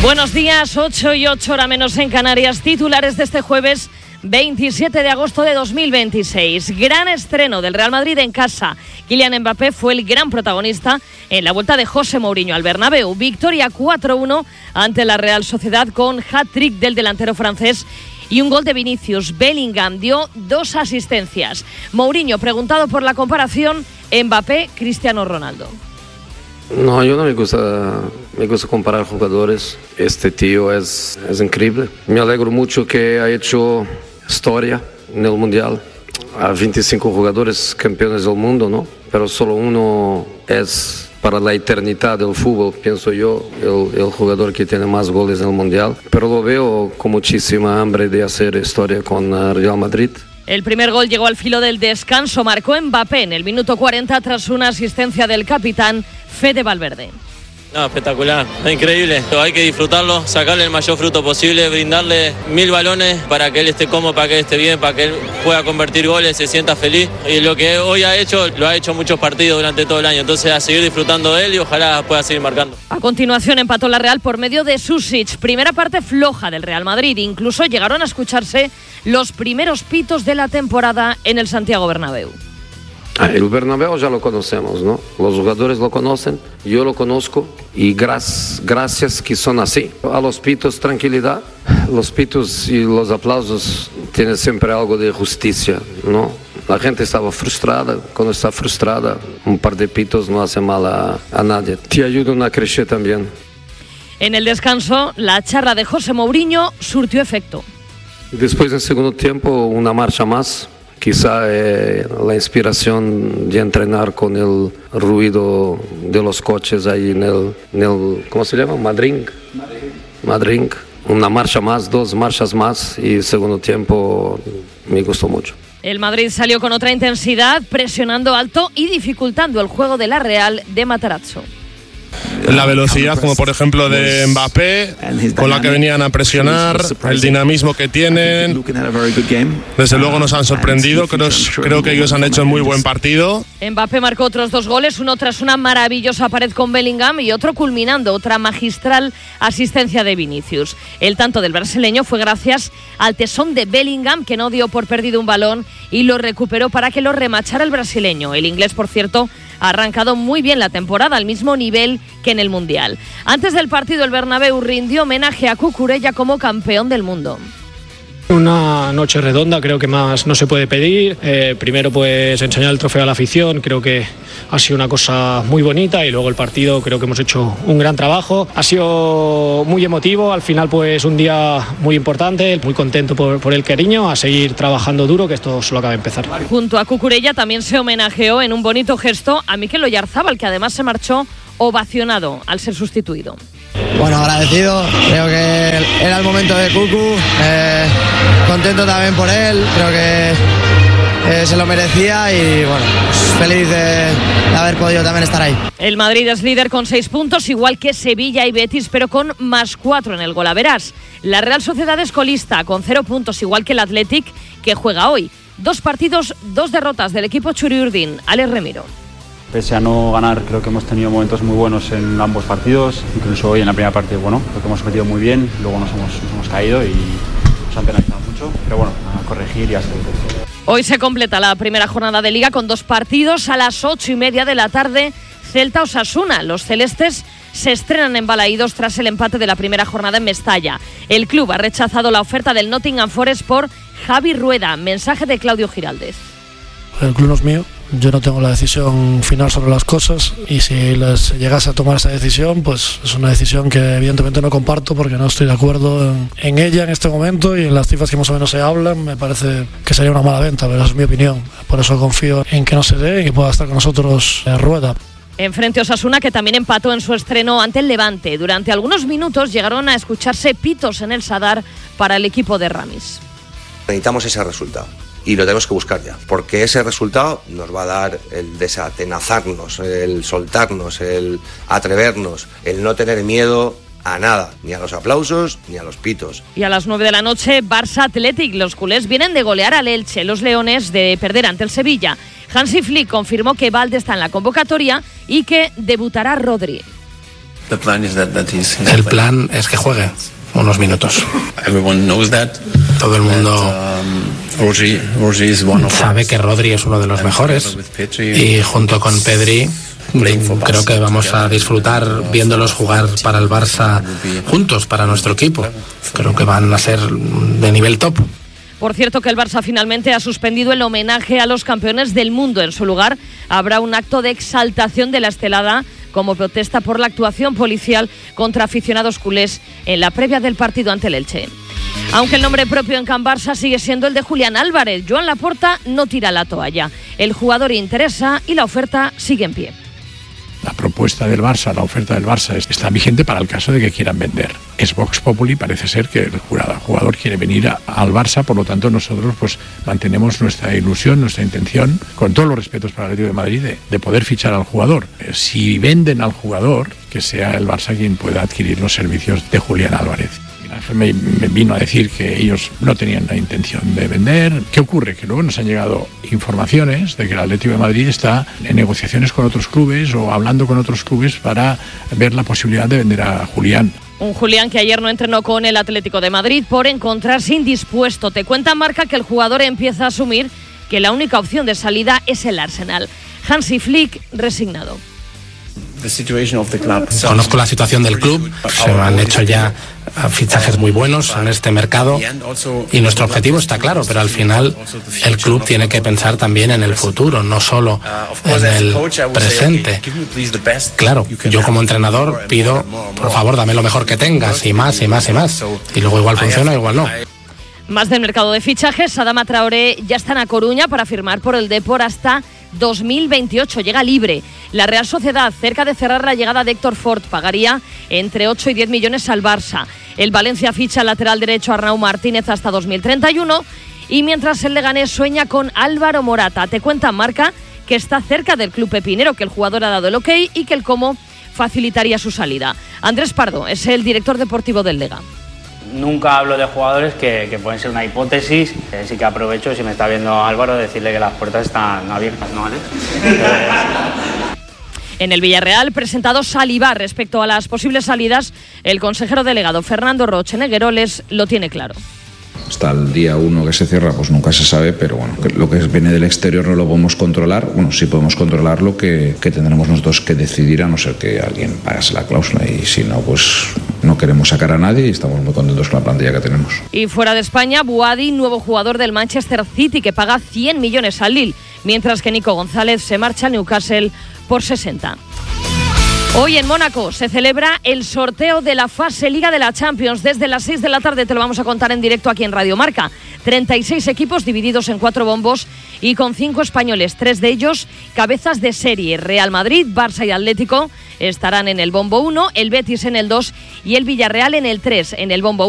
Buenos días, 8:08 hora menos en Canarias. Titulares de este jueves 27 de agosto de 2026. Gran estreno del Real Madrid en casa. Kylian Mbappé fue el gran protagonista en la vuelta de José Mourinho al Bernabéu. Victoria 4-1 ante la Real Sociedad con hat-trick del delantero francés y un gol de Vinicius. Bellingham dio 2 asistencias. Mourinho, preguntado por la comparación, Mbappé-Cristiano Ronaldo. No, yo no me gusta comparar jugadores. Este tío es increíble. Me alegro mucho que ha hecho historia en el Mundial. Hay 25 jugadores campeones del mundo, ¿no? Pero solo uno es para la eternidad del fútbol, pienso yo, el jugador que tiene más goles en el Mundial. Pero lo veo con muchísima hambre de hacer historia con Real Madrid. El primer gol llegó al filo del descanso. Marcó Mbappé en el minuto 40 tras una asistencia del capitán Fede Valverde. No, espectacular, es increíble. Hay que disfrutarlo, sacarle el mayor fruto posible, brindarle 1000 balones para que él esté cómodo, para que él esté bien, para que él pueda convertir goles, se sienta feliz. Y lo que hoy ha hecho, lo ha hecho muchos partidos durante todo el año. Entonces a seguir disfrutando de él y ojalá pueda seguir marcando. A continuación empató la Real por medio de Sušić. Primera parte floja del Real Madrid. Incluso llegaron a escucharse los primeros pitos de la temporada en el Santiago Bernabéu. El Bernabéu ya lo conocemos, ¿no? Los jugadores lo conocen, yo lo conozco y gracias que son así. A los pitos, tranquilidad. Los pitos y los aplausos tienen siempre algo de justicia, ¿no? La gente estaba frustrada. Cuando está frustrada, un par de pitos no hace mal a nadie. Te ayudan a crecer también. En el descanso, la charla de José Mourinho surtió efecto. Después, en segundo tiempo, una marcha más. Quizá la inspiración de entrenar con el ruido de los coches ahí en el ¿cómo se llama? Madrid. Una marcha más, 2 marchas más y segundo tiempo me gustó mucho. El Madrid salió con otra intensidad, presionando alto y dificultando el juego de la Real de Matarazzo. La velocidad, como por ejemplo de Mbappé, con la que venían a presionar, el dinamismo que tienen. Desde luego nos han sorprendido, creo que ellos han hecho un muy buen partido. Mbappé marcó otros 2 goles, uno tras una maravillosa pared con Bellingham y otro culminando otra magistral asistencia de Vinicius. El tanto del brasileño fue gracias al tesón de Bellingham, que no dio por perdido un balón y lo recuperó para que lo remachara el brasileño. El inglés, por cierto, ha arrancado muy bien la temporada, al mismo nivel que en el Mundial. Antes del partido, el Bernabéu rindió homenaje a Cucurella como campeón del mundo. Una noche redonda, creo que más no se puede pedir. Primero pues enseñar el trofeo a la afición, creo que ha sido una cosa muy bonita y luego el partido creo que hemos hecho un gran trabajo. Ha sido muy emotivo, al final pues un día muy importante, muy contento por el cariño, a seguir trabajando duro que esto solo acaba de empezar. Junto a Cucurella también se homenajeó en un bonito gesto a Mikel Oyarzábal, que además se marchó ovacionado al ser sustituido. Bueno, agradecido, creo que era el momento de Cucu, contento también por él, creo que se lo merecía y bueno, feliz de haber podido también estar ahí. El Madrid es líder con 6 puntos, igual que Sevilla y Betis, pero con +4 en el golaveras. La Real Sociedad es colista con 0 puntos, igual que el Athletic, que juega hoy. 2 partidos, 2 derrotas del equipo Txuri-Urdin. Alex Remiro. Pese a no ganar, creo que hemos tenido momentos muy buenos en ambos partidos, incluso hoy en la primera parte, bueno, creo que hemos metido muy bien, luego nos hemos caído y nos han penalizado mucho, pero bueno, a corregir y a seguir. Hoy se completa la primera jornada de Liga con 2 partidos a las 8:30 de la tarde, Celta-Osasuna. Los celestes se estrenan en Balaídos tras el empate de la primera jornada en Mestalla. El club ha rechazado la oferta del Nottingham Forest por Javi Rueda. Mensaje de Claudio Giraldez. El club no es mío, yo no tengo la decisión final sobre las cosas y si les llegase a tomar esa decisión, pues es una decisión que evidentemente no comparto porque no estoy de acuerdo en ella en este momento y en las cifras que más o menos se hablan. Me parece que sería una mala venta, pero es mi opinión. Por eso confío en que no se dé y que pueda estar con nosotros Rueda. Enfrente Osasuna, que también empató en su estreno ante el Levante. Durante algunos minutos llegaron a escucharse pitos en el Sadar para el equipo de Ramis. Necesitamos ese resultado. Y lo tenemos que buscar ya, porque ese resultado nos va a dar el desatenazarnos, el soltarnos, el atrevernos, el no tener miedo a nada, ni a los aplausos ni a los pitos. Y a las 9 de la noche, Barça Athletic. Los culés vienen de golear al Elche, los leones de perder ante el Sevilla. Hansi Flick confirmó que Valde está en la convocatoria y que debutará Rodri. El plan es que juegue unos minutos. Todo el mundo sabe que Rodri es uno de los mejores y junto con Pedri creo que vamos a disfrutar viéndolos jugar para el Barça juntos, para nuestro equipo. Creo que van a ser de nivel top. Por cierto, que el Barça finalmente ha suspendido el homenaje a los campeones del mundo. En su lugar, habrá un acto de exaltación de la estelada como protesta por la actuación policial contra aficionados culés en la previa del partido ante el Elche. Aunque el nombre propio en Can Barça sigue siendo el de Julián Álvarez, Joan Laporta no tira la toalla. El jugador interesa y la oferta sigue en pie. La propuesta del Barça, la oferta del Barça está vigente para el caso de que quieran vender. Es Vox Populi, parece ser que el jugador quiere venir al Barça, por lo tanto nosotros pues mantenemos nuestra ilusión, nuestra intención, con todos los respetos para el Atlético de Madrid, de poder fichar al jugador. Si venden al jugador, que sea el Barça quien pueda adquirir los servicios de Julián Álvarez. Me vino a decir que ellos no tenían la intención de vender. ¿Qué ocurre? Que luego nos han llegado informaciones de que el Atlético de Madrid está en negociaciones con otros clubes o hablando con otros clubes para ver la posibilidad de vender a Julián. Un Julián que ayer no entrenó con el Atlético de Madrid por encontrarse indispuesto. Te cuenta Marca que el jugador empieza a asumir que la única opción de salida es el Arsenal. Hansi Flick resignado. Conozco la situación del club, se han hecho ya fichajes muy buenos en este mercado y nuestro objetivo está claro, pero al final el club tiene que pensar también en el futuro, no solo en el presente. Claro, yo como entrenador pido, por favor, dame lo mejor que tengas y más y más y más, y luego igual funciona, igual no. Más del mercado de fichajes, Adama Traoré ya está en A Coruña para firmar por el Depor hasta 2028, llega libre. La Real Sociedad, cerca de cerrar la llegada de Héctor Ford, pagaría entre 8 y 10 millones al Barça. El Valencia ficha al lateral derecho Arnau Martínez hasta 2031 y mientras el Leganés sueña con Álvaro Morata. Te cuenta Marca que está cerca del club pepinero, que el jugador ha dado el ok y que el cómo facilitaría su salida. Andrés Pardo es el director deportivo del Lega. Nunca hablo de jugadores que pueden ser una hipótesis. Sí que aprovecho, si me está viendo Álvaro, decirle que las puertas están abiertas, ¿no, Alex? En el Villarreal, presentado Saliba respecto a las posibles salidas, el consejero delegado Fernando Roche Negueroles lo tiene claro. Hasta el día 1 que se cierra, pues nunca se sabe, pero bueno, lo que viene del exterior no lo podemos controlar. Bueno, sí podemos controlar lo que tendremos nosotros que decidir, a no ser que alguien pagase la cláusula, y si no, pues no queremos sacar a nadie y estamos muy contentos con la plantilla que tenemos. Y fuera de España, Buadi, nuevo jugador del Manchester City, que paga 100 millones al Lille, mientras que Nico González se marcha a Newcastle por 60. Hoy en Mónaco se celebra el sorteo de la fase Liga de la Champions. Desde las 6 de la tarde te lo vamos a contar en directo aquí en Radio Marca. 36 equipos divididos en 4 bombos y con 5 españoles, 3 de ellos cabezas de serie. Real Madrid, Barça y Atlético estarán en el bombo 1, el Betis en el 2 y el Villarreal en el 3. En el bombo